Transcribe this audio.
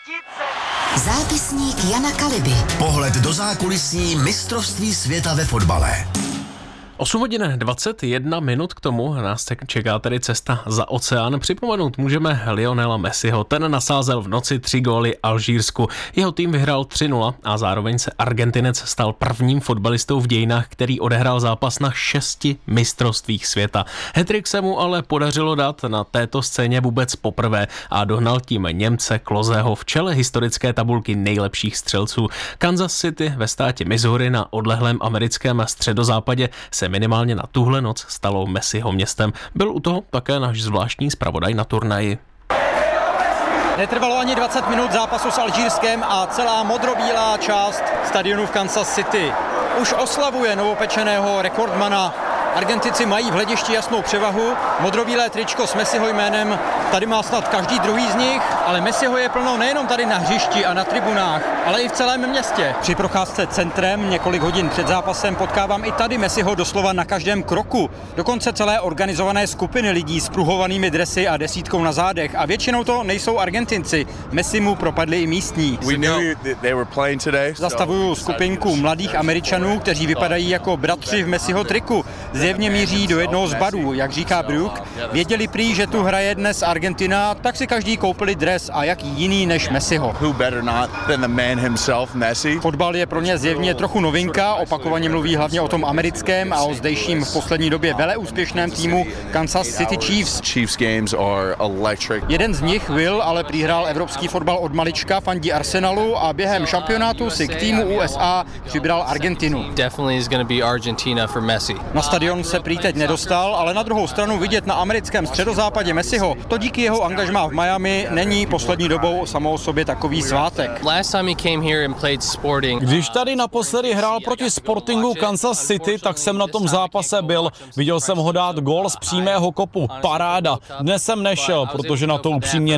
Zápisník Jana Kaliby. Pohled do zákulisí mistrovství světa ve fotbale. 8 hodin 21 minut k tomu nás čeká tedy cesta za oceán. Připomenout můžeme Lionela Messiho. Ten nasázel v noci 3 góly Alžírsku. Jeho tým vyhrál 3-0 a zároveň se Argentinec stal prvním fotbalistou v dějinách, který odehrál zápas na 6 mistrovstvích světa. Hattrick se mu ale podařilo dát na této scéně vůbec poprvé a dohnal tím Němce Kloseho v čele historické tabulky nejlepších střelců. Kansas City ve státě Missouri na odlehlém americkém středozápadě se minimálně na tuhle noc stalo Messiho městem. Byl u toho také náš zvláštní zpravodaj na turnaji. Netrvalo ani 20 minut zápasu s Alžírskem a celá modrobílá část stadionu v Kansas City už oslavuje novopečeného rekordmana. Argentinci mají v hledišti jasnou převahu. Modrobílé tričko s Messiho jménem tady má snad každý druhý z nich, ale Messiho je plno nejenom tady na hřišti a na tribunách, ale i v celém městě. Při procházce centrem několik hodin před zápasem potkávám i tady Messiho doslova na každém kroku. Dokonce celé organizované skupiny lidí s pruhovanými dresy a desítkou na zádech. A většinou to nejsou Argentinci. Messi mu propadli i místní. Zastavuju skupinku mladých Američanů, kteří vypadají jako bratři v Messiho triku. Zjevně míří do jednoho z barů, jak říká Brooke. Věděli prý, že tu hraje dnes Argentina, tak si každý koupili dres a jaký jiný než Messiho. Fotbal je pro ně zjevně trochu novinka, opakovaně mluví hlavně o tom americkém a o zdejším v poslední době veleúspěšném týmu Kansas City Chiefs. Jeden z nich, Will, ale přihrál evropský fotbal od malička, fandí Arsenalu a během šampionátu si k týmu USA přibral Argentinu. Na stadion se prý teď nedostal, ale na druhou stranu vidět na americkém středozápadě Messiho, to díky jeho angažmá v Miami není poslední dobou samo o sobě takový svátek. Když tady naposledy hrál proti Sportingu Kansas City, tak jsem na tom zápase byl. Viděl jsem ho dát gól z přímého kopu. Paráda. Dnes jsem nešel, protože na to upřímně